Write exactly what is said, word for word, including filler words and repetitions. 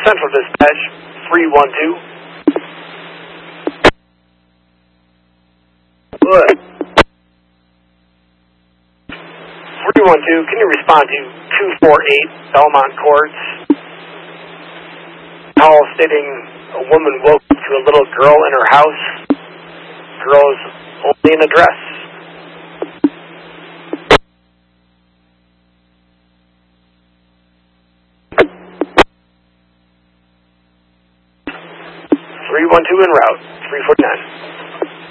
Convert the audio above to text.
Central Dispatch, three one two. What? three one two, can you respond to two four eight Belmont Courts? Call stating a woman woke up to a little girl in her house. Girl's only an address. three one two en route, three four nine.